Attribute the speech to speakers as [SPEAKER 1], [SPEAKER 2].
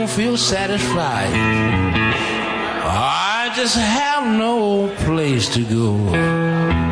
[SPEAKER 1] don't feel satisfied. I just have no place to go.